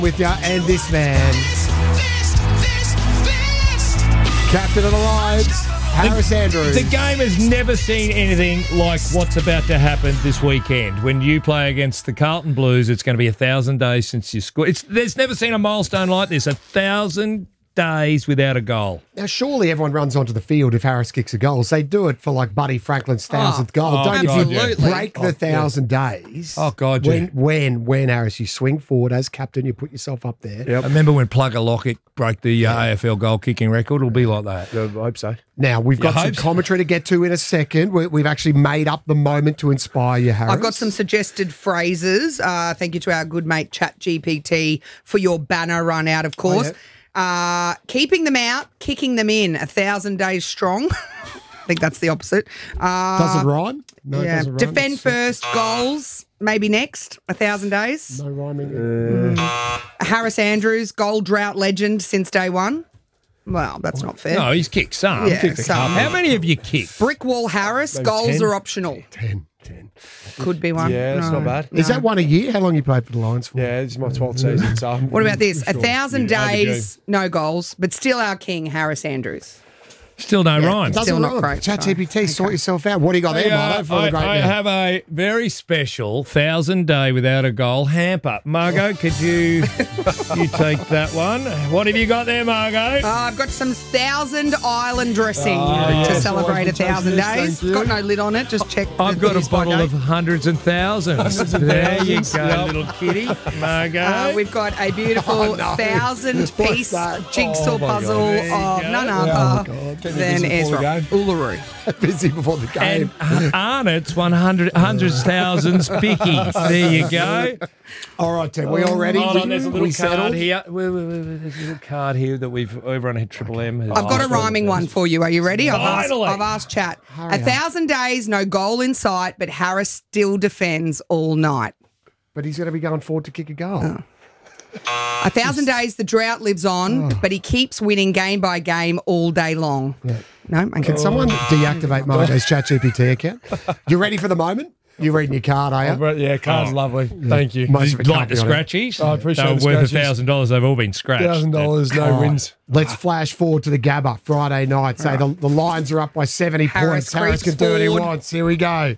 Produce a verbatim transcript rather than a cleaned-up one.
with you and this man, captain of the Lions, Harris the, Andrews. The game has never seen anything like what's about to happen this weekend. When you play against the Carlton Blues, it's going to be a thousand days since you scored. It's there's never seen a milestone like this. A thousand days without a goal. Now, surely everyone runs onto the field if Harris kicks a goal. They do it for like Buddy Franklin's thousandth oh, goal. Oh, Don't God, if you yeah. break the oh, thousand yeah. days. Oh, God, when, yeah. when, when, Harris, you swing forward as captain, you put yourself up there. Yep. I remember when Plugger Lockett broke the uh, A F L goal kicking record. It'll be like that. I hope so. Now, we've got You some so? commentary to get to in a second. We, we've actually made up the moment to inspire you, Harris. I've got some suggested phrases. Uh, thank you to our good mate ChatGPT for your banner run out, of course. Oh, yeah. Uh, keeping them out, kicking them in, a thousand days strong. I think that's the opposite. Uh, Does it rhyme? No, yeah. it doesn't rhyme. Defend It's- first, goals, maybe next, a thousand days. No rhyming. Mm. Harris Andrews, goal drought legend since day one. Well, that's not fair. No, he's kicked some. Yeah, Kicked a some. couple. How many have you kicked? Brickwall Harris, Maybe goals ten. are optional. Ten. Ten. Could be one. Yeah, that's No. not bad. Is that one a year? How long you played for the Lions for? Yeah, this is my twelfth season. So I'm What about this? A sure. thousand Yeah, overdue. days, no goals, but still our king, Harris Andrews. Still no rhyme. It doesn't Still not rhyme. great. ChatGPT, sort yourself out. What do you got there, I, uh, Marto, for the I, great I man? have a very special thousand day without a goal hamper. Margot, could you you take that one? What have you got there, Margot? Uh, I've got some thousand island dressing Oh, to yes. celebrate a Always been thousand chosen this, days. thank you. Got no lid on it. Just check. I've the- got the a bottle spot of hundreds and thousands. There you go, Yep. little kitty. Margot. Uh, we've got a beautiful Oh, no. thousand-piece that? jigsaw Oh, my God. puzzle There you of go. none Oh, other God. Keep me than busy before the Ezra game. Uluru. Busy before the and game. Arnott's one hundred, hundreds, thousands, pickies. There you go. All right, Tim, we all ready? Hold on, We- there's a little we card settled? here. Wait, wait, wait, wait, There's a little card here that we've over on Triple M. has- I've got a rhyming one for you. Are you ready? I've asked, Finally. I've asked chat. Hurry A up. thousand days, no goal in sight, but Harris still defends all night. But he's going to be going forward to kick a goal. Oh. A thousand days, the drought lives on, but he keeps winning game by game all day long. Yeah. No, okay. Can someone deactivate Marjo's ChatGPT account? You ready for the moment? You're reading your card, are you? But yeah, card's Oh. lovely. Thank you. Most Did of it you can't like the be on it. scratchies? I appreciate They were the worth a scratchies. thousand dollars. They've all been scratched. Thousand dollars, no All right. wins. Let's flash forward to the Gabba Friday night. Say the, the Lions are up by seventy Harris points. Harris can creeps do what he forward. wants. Here we go.